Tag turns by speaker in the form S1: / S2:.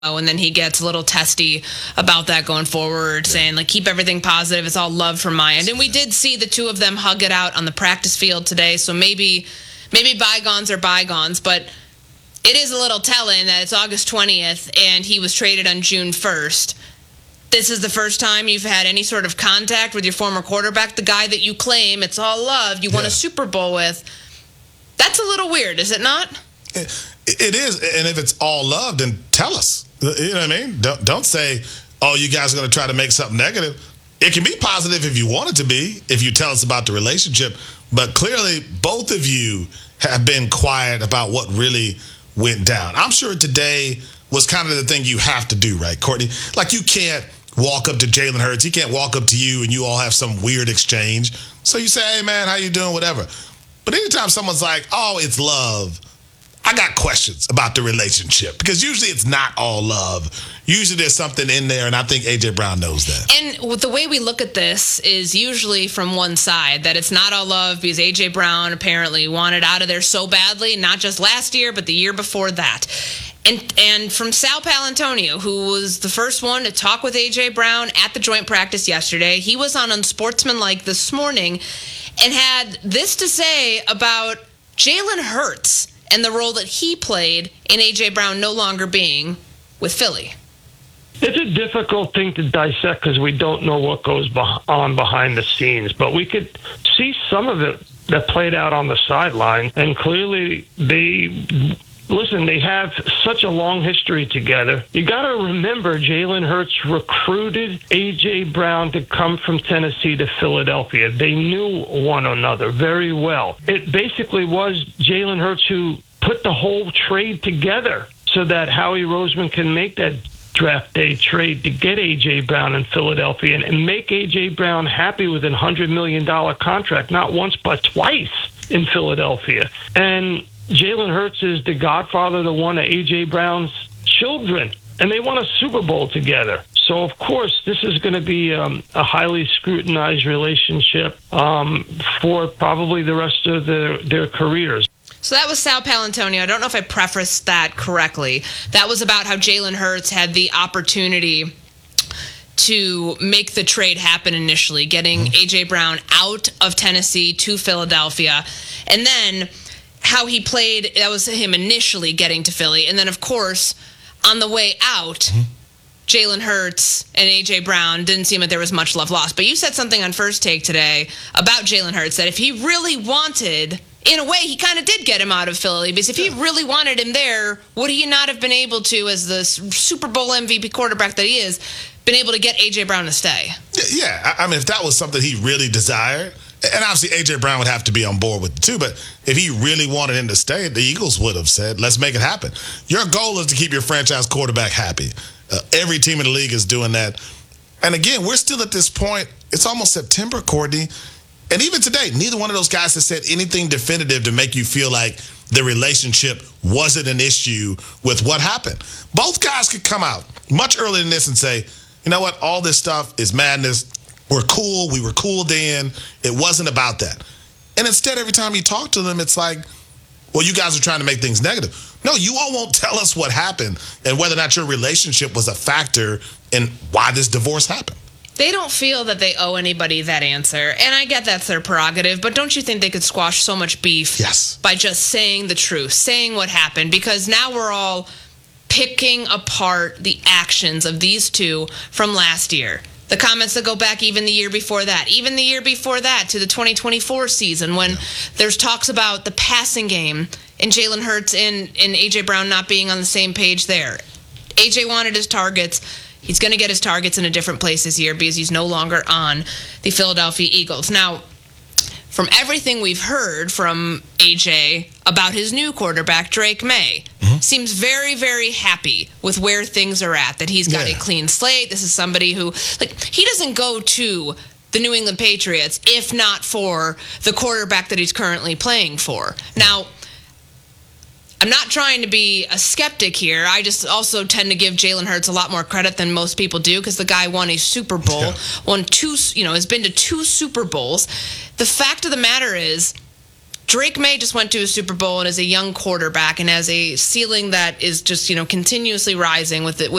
S1: and then he gets a little testy about that going forward, saying, like, keep everything positive. It's all love from my end. And we did see the two of them hug it out on the practice field today, so maybe bygones are bygones, but it is a little telling that it's August 20th and he was traded on June 1st. This is the first time you've had any sort of contact with your former quarterback, the guy that you claim it's all love, you won a Super Bowl with. That's a little weird, is it not?
S2: It is, and if it's all love, then tell us. You know what I mean? Don't say, oh, you guys are going to try to make something negative. It can be positive if you want it to be, if you tell us about the relationship. But clearly, both of you have been quiet about what really went down. I'm sure today was kind of the thing you have to do, right, Courtney? Like, you can't walk up to Jalen Hurts. He can't walk up to you and you all have some weird exchange. So you say, hey, man, how you doing, whatever. But anytime someone's like, oh, it's love, I got questions about the relationship, because usually it's not all love. Usually there's something in there, and I think A.J. Brown knows that.
S1: And the way we look at this is usually from one side, that it's not all love because A.J. Brown apparently wanted out of there so badly, not just last year, but the year before that. And from Sal Paolantonio, who was the first one to talk with A.J. Brown at the joint practice yesterday, he was on Unsportsmanlike this morning and had this to say about Jalen Hurts and the role that he played in A.J. Brown no longer being with Philly.
S3: It's a difficult thing to dissect because we don't know what goes on behind the scenes, but we could see some of it that played out on the sideline, and clearly they have such a long history together. You got to remember, Jalen Hurts recruited A.J. Brown to come from Tennessee to Philadelphia. They knew one another very well. It basically was Jalen Hurts who put the whole trade together so that Howie Roseman can make that draft day trade to get A.J. Brown in Philadelphia and make A.J. Brown happy with a $100 million contract, not once but twice in Philadelphia. And Jalen Hurts is the godfather to one of A.J. Brown's children, and they won a Super Bowl together. So, of course, this is going to be a highly scrutinized relationship for probably the rest of their careers.
S1: So that was Sal Paolantonio. I don't know if I prefaced that correctly. That was about how Jalen Hurts had the opportunity to make the trade happen initially, getting A.J. Brown out of Tennessee to Philadelphia, and then how he played. That was him initially getting to Philly. And then, of course, on the way out, Jalen Hurts and A.J. Brown didn't seem like there was much love lost. But you said something on First Take today about Jalen Hurts, that if he really wanted, in a way, he kind of did get him out of Philly, because if he really wanted him there, would he not have been able to, as the Super Bowl MVP quarterback that he is, been able to get A.J. Brown to stay?
S2: Yeah, I mean, if that was something he really desired, and obviously A.J. Brown would have to be on board with it too, but if he really wanted him to stay, the Eagles would have said, let's make it happen. Your goal is to keep your franchise quarterback happy. Every team in the league is doing that. And again, we're still at this point. It's almost September, Courtney. And even today, neither one of those guys has said anything definitive to make you feel like the relationship wasn't an issue with what happened. Both guys could come out much earlier than this and say, you know what, all this stuff is madness. We're cool. We were cool then. It wasn't about that. And instead, every time you talk to them, it's like, well, you guys are trying to make things negative. No, you all won't tell us what happened and whether or not your relationship was a factor in why this divorce happened.
S1: They don't feel that they owe anybody that answer. And I get that's their prerogative, but don't you think they could squash so much beef by just saying the truth, saying what happened? Because now we're all picking apart the actions of these two from last year. The comments that go back even the year before that to the 2024 season, when there's talks about the passing game and Jalen Hurts and A.J. Brown not being on the same page there. A.J. wanted his targets. He's going to get his targets in a different place this year because he's no longer on the Philadelphia Eagles. Now, from everything we've heard from A.J. about his new quarterback, Drake May, seems very, very happy with where things are at, that he's got a clean slate. This is somebody who, he doesn't go to the New England Patriots if not for the quarterback that he's currently playing for. Now, I'm not trying to be a skeptic here. I just also tend to give Jalen Hurts a lot more credit than most people do, because the guy won a Super Bowl, has been to 2 Super Bowls. The fact of the matter is, Drake May just went to a Super Bowl and is a young quarterback and has a ceiling that is just, continuously rising with it.